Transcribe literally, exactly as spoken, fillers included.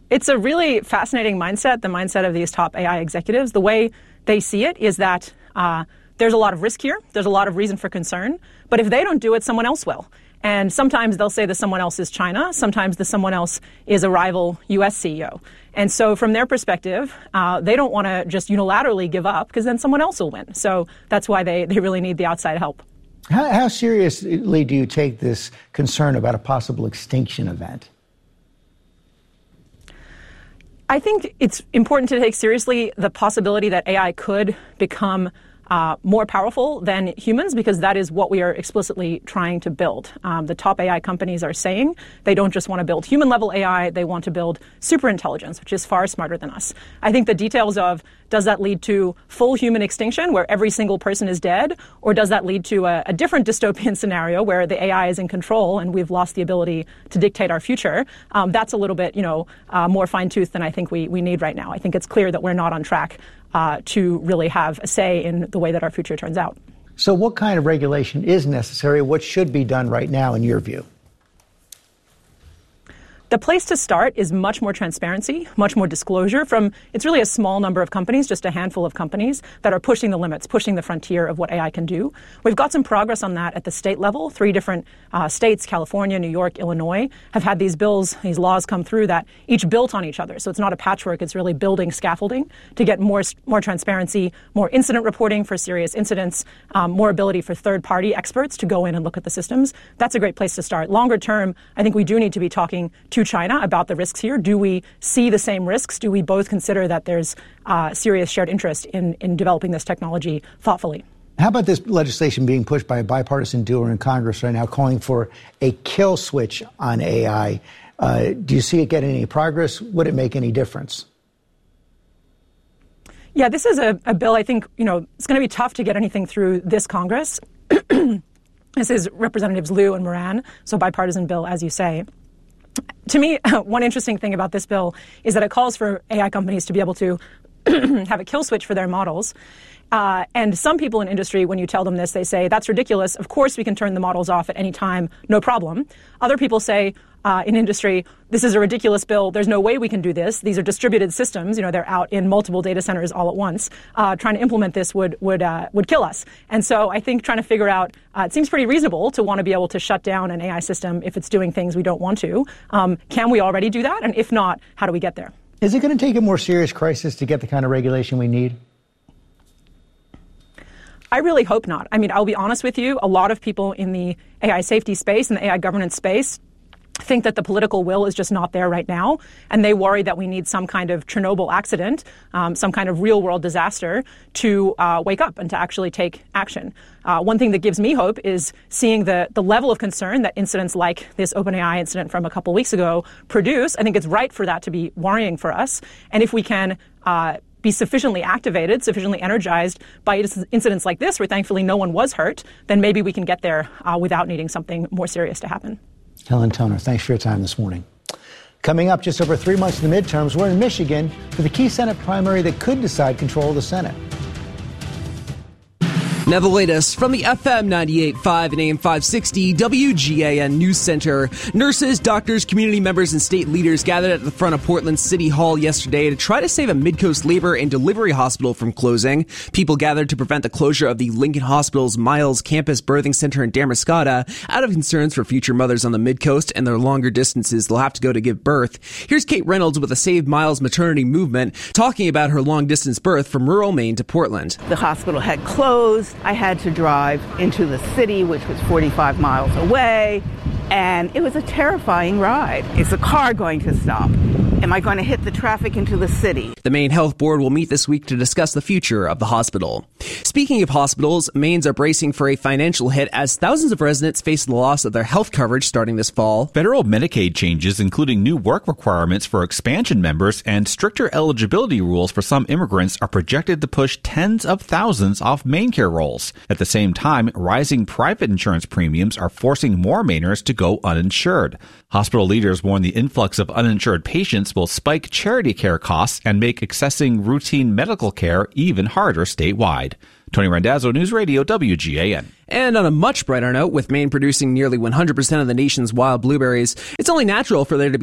It's a really fascinating mindset, the mindset of these top A I executives. The way they see it is that uh, there's a lot of risk here. There's a lot of reason for concern. But if they don't do it, someone else will. And sometimes they'll say the someone else is China. Sometimes the someone else is a rival U S C E O. And so from their perspective, uh, they don't want to just unilaterally give up because then someone else will win. So that's why they, they really need the outside help. How, how seriously do you take this concern about a possible extinction event? I think it's important to take seriously the possibility that A I could become Uh, more powerful than humans, because that is what we are explicitly trying to build. Um, the top A I companies are saying they don't just want to build human-level A I, they want to build superintelligence, which is far smarter than us. I think the details of, does that lead to full human extinction where every single person is dead, or does that lead to a, a different dystopian scenario where the A I is in control and we've lost the ability to dictate our future? Um, that's a little bit, you know, uh, more fine-tooth than I think we, we need right now. I think it's clear that we're not on track Uh, to really have a say in the way that our future turns out. So what kind of regulation is necessary? What should be done right now, in your view? The place to start is much more transparency, much more disclosure from, it's really a small number of companies, just a handful of companies that are pushing the limits, pushing the frontier of what A I can do. We've got some progress on that at the state level. Three different uh, states, California, New York, Illinois, have had these bills, these laws come through that each built on each other. So it's not a patchwork, it's really building scaffolding to get more, more transparency, more incident reporting for serious incidents, um, more ability for third-party experts to go in and look at the systems. That's a great place to start. Longer term, I think we do need to be talking to China about the risks here. Do we see the same risks? Do we both consider that there's uh, serious shared interest in, in developing this technology thoughtfully? How about this legislation being pushed by a bipartisan duo in Congress right now calling for a kill switch on A I? Uh, do you see it getting any progress? Would it make any difference? Yeah, this is a, a bill I think, you know, it's going to be tough to get anything through this Congress. This is Representatives Liu and Moran, so bipartisan bill, as you say. To me, one interesting thing about this bill is that it calls for A I companies to be able to have a kill switch for their models. Uh, and some people in industry, when you tell them this, they say, that's ridiculous. Of course, we can turn the models off at any time. No problem. Other people say uh, in industry, this is a ridiculous bill. There's no way we can do this. These are distributed systems. You know, they're out in multiple data centers all at once. Uh, trying to implement this would would uh, would kill us. And so I think trying to figure out, uh, it seems pretty reasonable to want to be able to shut down an A I system if it's doing things we don't want to. Um, can we already do that? And if not, how do we get there? Is it going to take a more serious crisis to get the kind of regulation we need? I really hope not. I mean, I'll be honest with you. A lot of people in the A I safety space and the A I governance space think that the political will is just not there right now. And they worry that we need some kind of Chernobyl accident, um, some kind of real world disaster to uh, wake up and to actually take action. Uh, one thing that gives me hope is seeing the, the level of concern that incidents like this OpenAI incident from a couple weeks ago produce. I think it's right for that to be worrying for us. And if we can uh, be sufficiently activated, sufficiently energized by incidents like this, where thankfully no one was hurt, then maybe we can get there uh, without needing something more serious to happen. Helen Toner, thanks for your time this morning. Coming up just over three months in the midterms, we're in Michigan for the key Senate primary that could decide control of the Senate. Now the latest from the F M ninety-eight point five and A M five sixty W G A N News Center. Nurses, doctors, community members, and state leaders gathered at the front of Portland City Hall yesterday to try to save a Midcoast labor and delivery hospital from closing. People gathered to prevent the closure of the Lincoln Hospital's Miles Campus Birthing Center in Damariscotta out of concerns for future mothers on the Midcoast and their longer distances they'll have to go to give birth. Here's Kate Reynolds with the Save Miles maternity movement talking about her long-distance birth from rural Maine to Portland. The hospital had closed. I had to drive into the city, which was forty-five miles away, and it was a terrifying ride. Is the car going to stop? Am I going to hit the traffic into the city? The Maine Health Board will meet this week to discuss the future of the hospital. Speaking of hospitals, Maine's are bracing for a financial hit as thousands of residents face the loss of their health coverage starting this fall. Federal Medicaid changes, including new work requirements for expansion members and stricter eligibility rules for some immigrants, are projected to push tens of thousands off MaineCare rolls. At the same time, rising private insurance premiums are forcing more Mainers to go uninsured. Hospital leaders warn the influx of uninsured patients will spike charity care costs and make accessing routine medical care even harder statewide. Tony Randazzo, News Radio W G A N. And on a much brighter note, with Maine producing nearly one hundred percent of the nation's wild blueberries, it's only natural for there to be